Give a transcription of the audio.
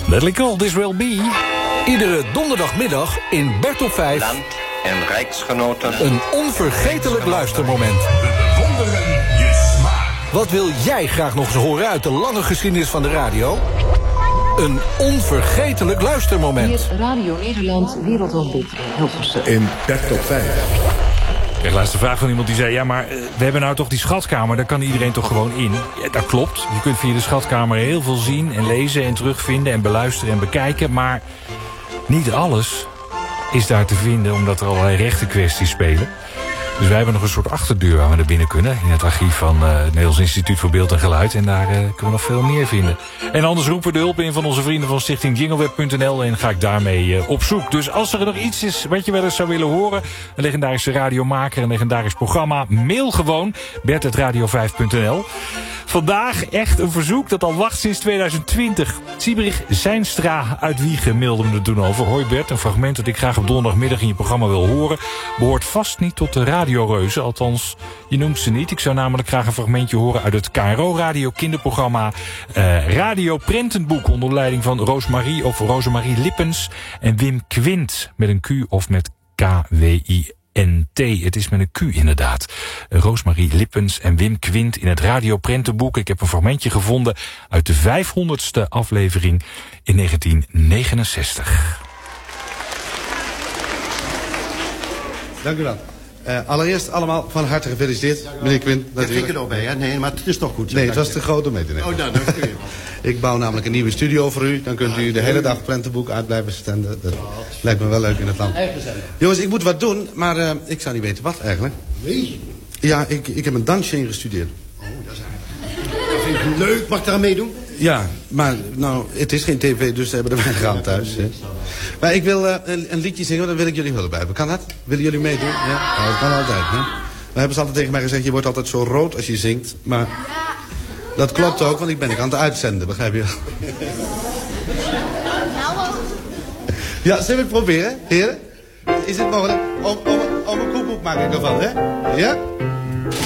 Let It Call This Will Be. Iedere donderdagmiddag in Bert op 5. Land en rijksgenoten. Een onvergetelijk luistermoment. We bewonderen je smaak. Wat wil jij graag nog eens horen uit de lange geschiedenis van de radio? Een onvergetelijk luistermoment. Hier Radio Nederland Wereldrondboek Hilversum. In Bert op 5. Ik kreeg laatst een vraag van iemand die zei... ja, maar we hebben nou toch die schatkamer, daar kan iedereen toch gewoon in? Ja, dat klopt. Je kunt via de schatkamer heel veel zien en lezen en terugvinden... en beluisteren en bekijken, maar niet alles is daar te vinden... omdat er allerlei rechtenkwesties spelen. Dus wij hebben nog een soort achterdeur waar we naar binnen kunnen... in het archief van het Nederlands Instituut voor Beeld en Geluid... en daar kunnen we nog veel meer vinden. En anders roepen we de hulp in van onze vrienden van stichting Jingleweb.nl... en ga ik daarmee op zoek. Dus als er nog iets is wat je wel eens zou willen horen... een legendarische radiomaker, een legendarisch programma... mail gewoon bert@radio5.nl. Vandaag echt een verzoek dat al wacht sinds 2020. Siebrich Zijnstra uit Wiegen mailde me er toen over. Hoi Bert, een fragment dat ik graag op donderdagmiddag in je programma wil horen... behoort vast niet tot de radioreuzen, althans, je noemt ze niet. Ik zou namelijk graag een fragmentje horen uit het KRO-radio kinderprogramma... Radio Prentenboek onder leiding van Rosemarie Lippens... en Wim Quint met een Q of met KWINT. Het is met een Q inderdaad. Rosemarie Lippens en Wim Quint in het Radio Prentenboek. Ik heb een fragmentje gevonden uit de 500ste aflevering in 1969. Dank u wel. Allereerst allemaal van harte gefeliciteerd, meneer Quint. Je hebt er ook bij, hè? Nee, maar het is toch goed. Nee, het was te groot om mee te nemen. Oh, dank u. Ik bouw namelijk een nieuwe studio voor u. Dan kunt u de hele dag prentenboek uit blijven stenden. Dat lijkt me wel leuk in het land. Jongens, ik moet wat doen, maar ik zou niet weten wat eigenlijk. Nee? Ja, ik heb een dansje ingestudeerd. Oh, dat vind ik leuk. Mag ik daar aan meedoen? Ja, maar nou, het is geen tv, dus ze hebben er weinig aan thuis. Hè. Maar ik wil een liedje zingen, dan wil ik jullie hulp bij hebben. Kan dat? Willen jullie meedoen? Ja, nou, dat kan altijd. Hè? Dan hebben ze altijd tegen mij gezegd, je wordt altijd zo rood als je zingt. Maar dat klopt ook, want ik ben aan het uitzenden, begrijp je? Ja, zullen we het proberen, heren? Is het mogelijk? Om een koekoek maak ik ervan, hè? Ja?